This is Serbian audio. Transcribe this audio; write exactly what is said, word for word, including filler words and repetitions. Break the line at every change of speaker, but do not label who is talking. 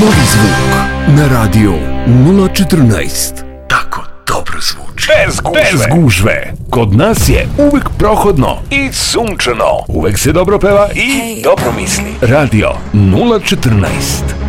Novi zvuk na radio nula četrnaest. Tako dobro zvuči.
Bez gužve. Bez gužve. Kod nas je uvek prohodno i sunčano. Uvek se dobro peva i hey. dobro misli. Radio nula četrnaest.